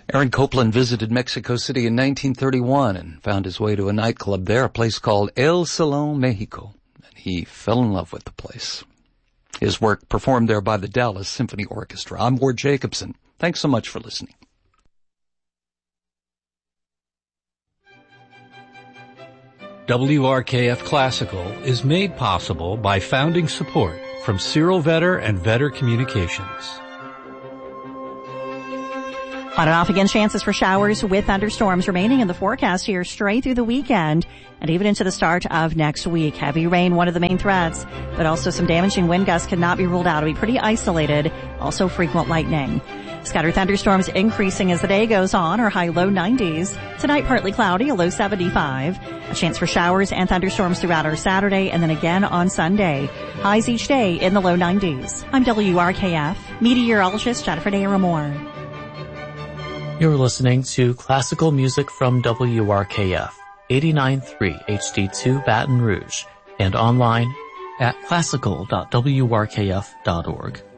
Aaron Copland visited Mexico City in 1931 and found his way to a nightclub there, a place called El Salón Mexico, and he fell in love with the place. His work performed there by the Dallas Symphony Orchestra. I'm Ward Jacobson. Thanks so much for listening. WRKF Classical is made possible by founding support from Cyril Vetter and Vetter Communications. On and off again, chances for showers with thunderstorms remaining in the forecast here straight through the weekend and even into the start of next week. Heavy rain, one of the main threats, but also some damaging wind gusts cannot be ruled out. It'll be pretty isolated. Also frequent lightning. Scattered thunderstorms increasing as the day goes on. Our high low 90s. Tonight partly cloudy, a low 75. A chance for showers and thunderstorms throughout our Saturday and then again on Sunday. Highs each day in the low 90s. I'm WRKF meteorologist Jennifer Daramore. You're listening to classical music from WRKF 89.3 HD2 Baton Rouge and online at classical.wrkf.org.